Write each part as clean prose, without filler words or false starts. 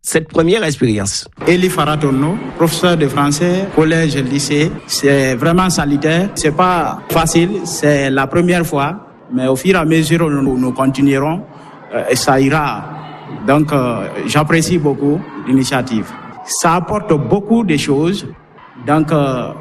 cette première expérience. Eli Faratono, professeur de français, collège, lycée, c'est vraiment salutaire. C'est pas facile, c'est la première fois, mais au fur et à mesure où nous continuerons, ça ira. Donc, j'apprécie beaucoup l'initiative. Ça apporte beaucoup de choses. Donc,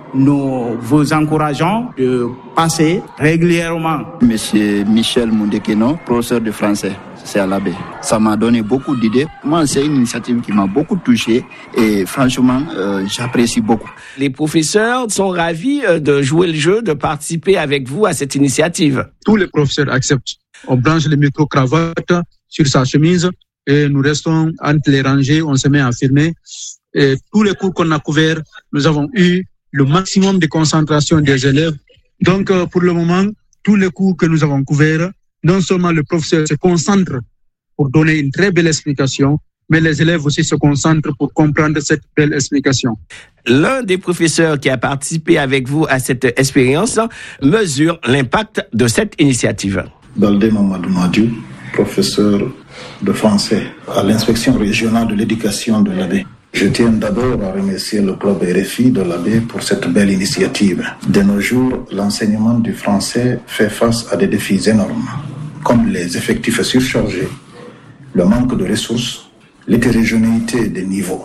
nous vous encourageons de passer régulièrement. Monsieur Michel Moundekeno, professeur de français, c'est à l'Abbé. Ça m'a donné beaucoup d'idées. Moi, c'est une initiative qui m'a beaucoup touché et franchement, j'apprécie beaucoup. Les professeurs sont ravis de jouer le jeu, de participer avec vous à cette initiative. Tous les professeurs acceptent. On branche les micro-cravates sur sa chemise et nous restons entre les rangées, on se met à filmer. Et tous les cours qu'on a couverts, nous avons eu le maximum de concentration des élèves. Donc, pour le moment, tous les cours que nous avons couverts, non seulement le professeur se concentre pour donner une très belle explication, mais les élèves aussi se concentrent pour comprendre cette belle explication. L'un des professeurs qui a participé avec vous à cette expérience mesure l'impact de cette initiative. Baldé Mamadou Madiou, professeur de français à l'inspection régionale de l'éducation de l'Abbé. Je tiens d'abord à remercier le club RFI de l'Abbé pour cette belle initiative. De nos jours, l'enseignement du français fait face à des défis énormes, comme les effectifs surchargés, le manque de ressources, l'hétérogénéité des niveaux.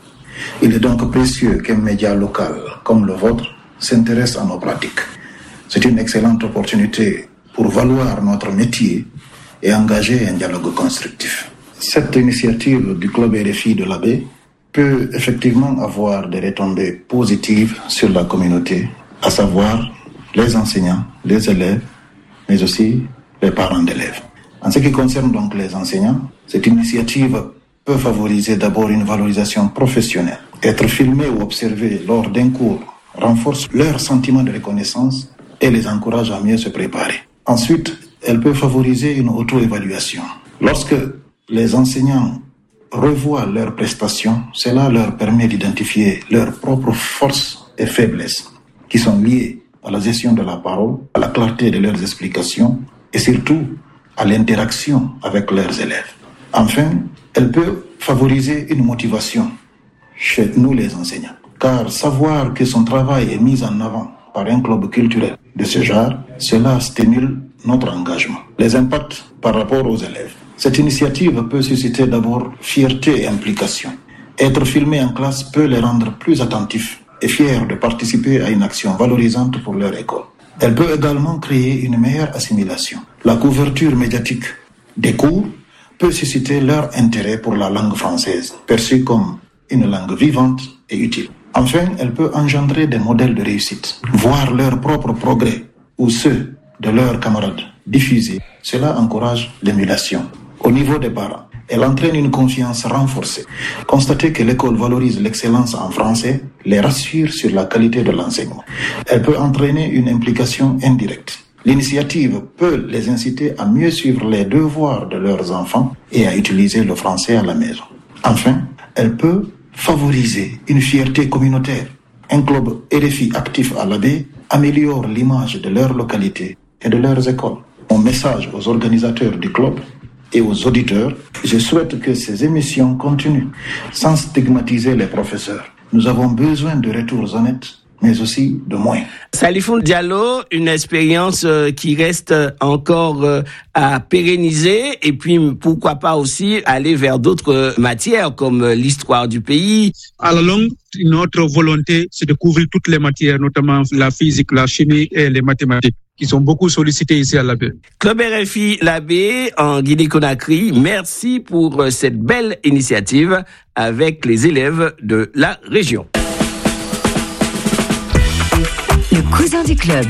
Il est donc précieux qu'un média local comme le vôtre s'intéresse à nos pratiques. C'est une excellente opportunité pour valoir notre métier et engager un dialogue constructif. Cette initiative du club RFI de l'Abbé peut effectivement avoir des retombées positives sur la communauté, à savoir les enseignants, les élèves, mais aussi les parents d'élèves. En ce qui concerne donc les enseignants, cette initiative peut favoriser d'abord une valorisation professionnelle. Être filmé ou observé lors d'un cours renforce leur sentiment de reconnaissance et les encourage à mieux se préparer. Ensuite, elle peut favoriser une auto-évaluation. Lorsque les enseignants revoient leurs prestations, cela leur permet d'identifier leurs propres forces et faiblesses qui sont liées à la gestion de la parole, à la clarté de leurs explications et surtout à l'interaction avec leurs élèves. Enfin, elle peut favoriser une motivation chez nous les enseignants, car savoir que son travail est mis en avant par un club culturel de ce genre, cela stimule notre engagement. Les impacts par rapport aux élèves. Cette initiative peut susciter d'abord fierté et implication. Être filmé en classe peut les rendre plus attentifs et fiers de participer à une action valorisante pour leur école. Elle peut également créer une meilleure assimilation. La couverture médiatique des cours peut susciter leur intérêt pour la langue française, perçue comme une langue vivante et utile. Enfin, elle peut engendrer des modèles de réussite. Voir leurs propres progrès ou ceux de leurs camarades diffusés, cela encourage l'émulation. Au niveau des parents, elle entraîne une confiance renforcée. Constater que l'école valorise l'excellence en français les rassure sur la qualité de l'enseignement. Elle peut entraîner une implication indirecte. L'initiative peut les inciter à mieux suivre les devoirs de leurs enfants et à utiliser le français à la maison. Enfin, elle peut favoriser une fierté communautaire. Un club RFI actif à l'Abbé améliore l'image de leur localité et de leurs écoles. Mon message aux organisateurs du club et aux auditeurs, je souhaite que ces émissions continuent, sans stigmatiser les professeurs. Nous avons besoin de retours honnêtes, mais aussi de moyens. Salifoun Diallo, une expérience qui reste encore à pérenniser et puis pourquoi pas aussi aller vers d'autres matières comme l'histoire du pays. À la longue, notre volonté, c'est de couvrir toutes les matières, notamment la physique, la chimie et les mathématiques, qui sont beaucoup sollicités ici à l'Abbé. Club RFI l'Abbé en Guinée-Conakry, merci pour cette belle initiative avec les élèves de la région. Le cousin du club.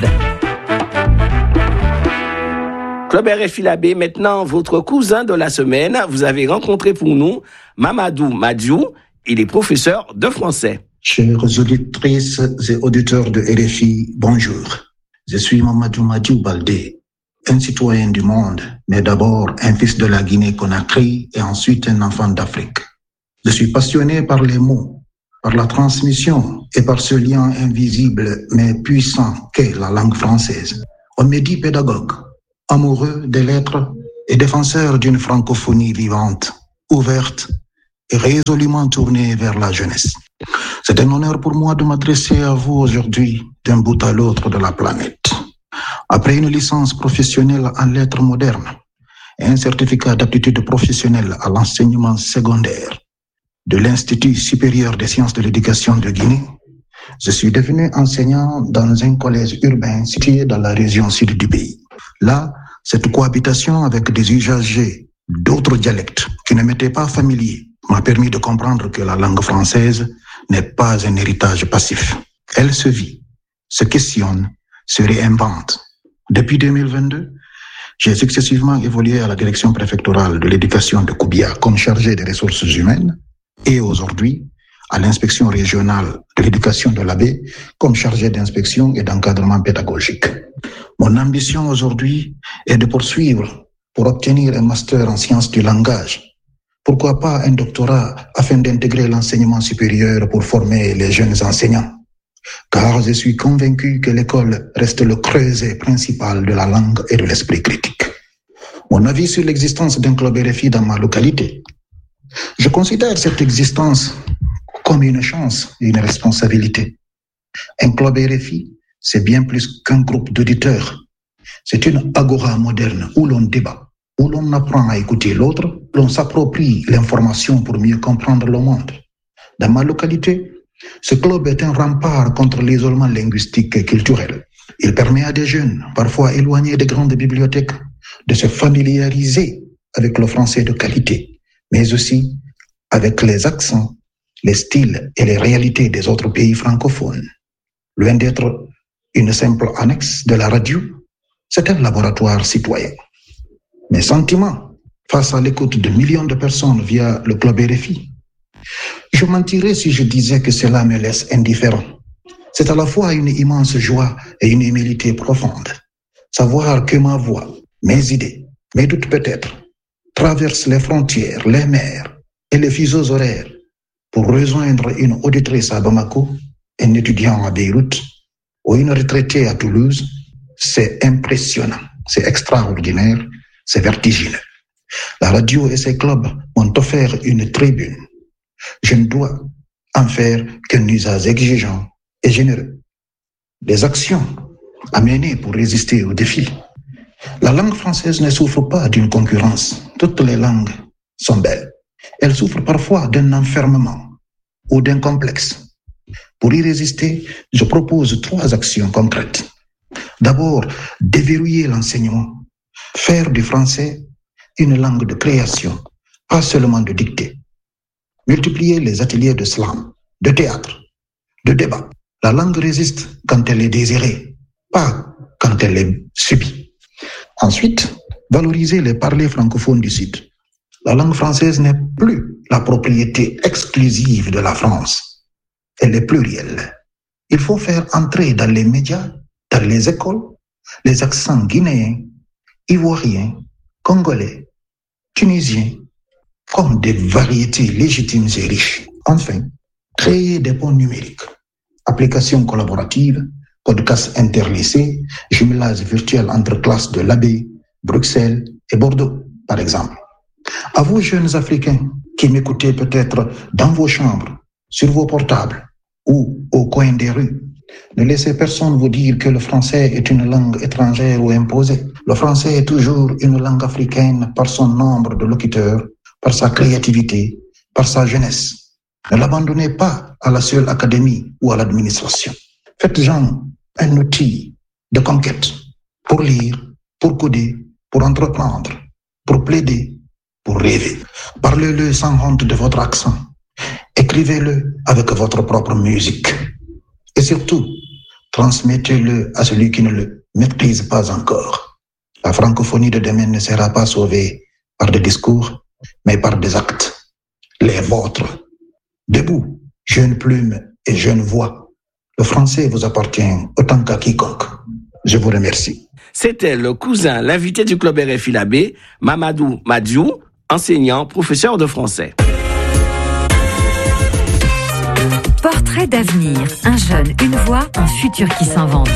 Club RFI l'Abbé, maintenant votre cousin de la semaine. Vous avez rencontré pour nous Mamadou Madiou, il est professeur de français. Chères auditrices et auditeurs de RFI, bonjour. Je suis Mamadou Madiou Baldé, un citoyen du monde, mais d'abord un fils de la Guinée-Conakry et ensuite un enfant d'Afrique. Je suis passionné par les mots, par la transmission et par ce lien invisible mais puissant qu'est la langue française. On me dit pédagogue, amoureux des lettres et défenseur d'une francophonie vivante, ouverte et résolument tourné vers la jeunesse. C'est un honneur pour moi de m'adresser à vous aujourd'hui d'un bout à l'autre de la planète. Après une licence professionnelle en lettres modernes et un certificat d'aptitude professionnelle à l'enseignement secondaire de l'Institut supérieur des sciences de l'éducation de Guinée, je suis devenu enseignant dans un collège urbain situé dans la région sud du pays. Là, cette cohabitation avec des usagers d'autres dialectes qui ne m'étaient pas familiers m'a permis de comprendre que la langue française n'est pas un héritage passif. Elle se vit, se questionne, se réinvente. Depuis 2022, j'ai successivement évolué à la direction préfectorale de l'éducation de Koubia comme chargé des ressources humaines et aujourd'hui à l'inspection régionale de l'éducation de l'Abbé comme chargé d'inspection et d'encadrement pédagogique. Mon ambition aujourd'hui est de poursuivre pour obtenir un master en sciences du langage. Pourquoi pas un doctorat afin d'intégrer l'enseignement supérieur pour former les jeunes enseignants? Car je suis convaincu que l'école reste le creuset principal de la langue et de l'esprit critique. Mon avis sur l'existence d'un club RFI dans ma localité. Je considère cette existence comme une chance et une responsabilité. Un club RFI, c'est bien plus qu'un groupe d'auditeurs. C'est une agora moderne où l'on débat, où l'on apprend à écouter l'autre, l'on s'approprie l'information pour mieux comprendre le monde. Dans ma localité, ce club est un rempart contre l'isolement linguistique et culturel. Il permet à des jeunes, parfois éloignés des grandes bibliothèques, de se familiariser avec le français de qualité, mais aussi avec les accents, les styles et les réalités des autres pays francophones. Loin d'être une simple annexe de la radio, c'est un laboratoire citoyen. Mes sentiments face à l'écoute de millions de personnes via le club RFI, je mentirais si je disais que cela me laisse indifférent. C'est à la fois une immense joie et une humilité profonde. Savoir que ma voix, mes idées, mes doutes peut-être, traversent les frontières, les mers et les fuseaux horaires pour rejoindre une auditrice à Bamako, un étudiant à Beyrouth ou une retraitée à Toulouse, c'est impressionnant, c'est extraordinaire, c'est vertigineux. La radio et ses clubs m'ont offert une tribune. Je ne dois en faire qu'un usage exigeant et généreux. Des actions à mener pour résister aux défis. La langue française ne souffre pas d'une concurrence. Toutes les langues sont belles. Elles souffrent parfois d'un enfermement ou d'un complexe. Pour y résister, je propose 3 actions concrètes. D'abord, déverrouiller l'enseignement. Faire du français une langue de création, pas seulement de dictée. Multiplier les ateliers de slam, de théâtre, de débat. La langue résiste quand elle est désirée, pas quand elle est subie. Ensuite, valoriser les parlers francophones du Sud. La langue française n'est plus la propriété exclusive de la France. Elle est plurielle. Il faut faire entrer dans les médias, dans les écoles, les accents guinéens, ivoiriens, congolais, tunisiens, comme des variétés légitimes et riches. Enfin, créer des ponts numériques, applications collaboratives, podcasts interlacés, jumelage virtuel entre classes de l'Abbé, Bruxelles et Bordeaux, par exemple. À vous, jeunes Africains, qui m'écoutez peut-être dans vos chambres, sur vos portables ou au coin des rues, ne laissez personne vous dire que le français est une langue étrangère ou imposée. Le français est toujours une langue africaine par son nombre de locuteurs, par sa créativité, par sa jeunesse. Ne l'abandonnez pas à la seule académie ou à l'administration. Faites-en un outil de conquête pour lire, pour coder, pour entreprendre, pour plaider, pour rêver. Parlez-le sans honte de votre accent. Écrivez-le avec votre propre musique. Et surtout, transmettez-le à celui qui ne le maîtrise pas encore. La francophonie de demain ne sera pas sauvée par des discours, mais par des actes. Les vôtres. Debout, jeune plume et jeune voix. Le français vous appartient autant qu'à quiconque. Je vous remercie. C'était le cousin, l'invité du club RFI l'Abbé, Mamadou Madiou, enseignant, professeur de français. Portrait d'avenir, un jeune, une voix, un futur qui s'invente.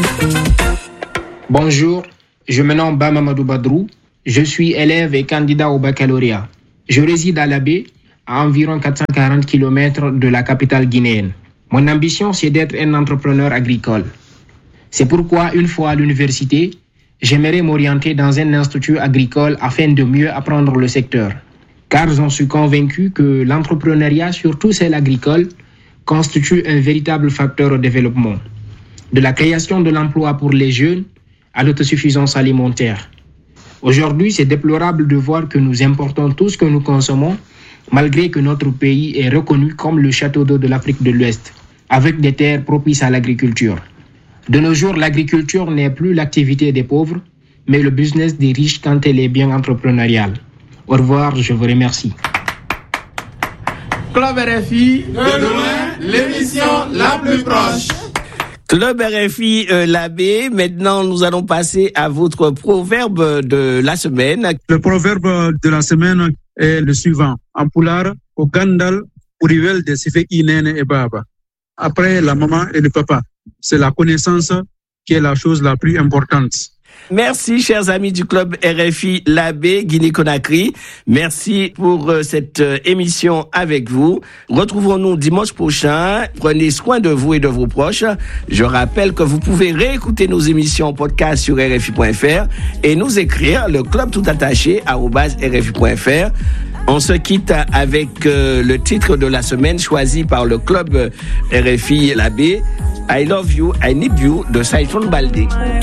Bonjour, je me nomme Mamadou Badrou, je suis élève et candidat au baccalauréat. Je réside à l'Abbé, à environ 440 km de la capitale guinéenne. Mon ambition, c'est d'être un entrepreneur agricole. C'est pourquoi, une fois à l'université, j'aimerais m'orienter dans un institut agricole afin de mieux apprendre le secteur. Car j'en suis convaincu que l'entrepreneuriat, surtout celle agricole, constitue un véritable facteur au développement. De la création de l'emploi pour les jeunes à l'autosuffisance alimentaire. Aujourd'hui, c'est déplorable de voir que nous importons tout ce que nous consommons, malgré que notre pays est reconnu comme le château d'eau de l'Afrique de l'Ouest, avec des terres propices à l'agriculture. De nos jours, l'agriculture n'est plus l'activité des pauvres, mais le business des riches quand elle est bien entrepreneuriale. Au revoir, je vous remercie. Club RFI, de loin, l'émission la plus proche. Club RFI Labé, maintenant nous allons passer à votre proverbe de la semaine. Le proverbe de la semaine est le suivant. En pulaar, au Gandal, Urivel de Sife Inene et Baba. Après la maman et le papa. C'est la connaissance qui est la chose la plus importante. Merci, chers amis du Club RFI Labé, Guinée-Conakry. Merci pour cette émission avec vous. Retrouvons-nous dimanche prochain. Prenez soin de vous et de vos proches. Je rappelle que vous pouvez réécouter nos émissions en podcast sur RFI.fr et nous écrire le club tout attaché @RFI.fr. On se quitte avec le titre de la semaine choisi par le Club RFI Labé. I Love You, I Need You de Saïfon Baldé.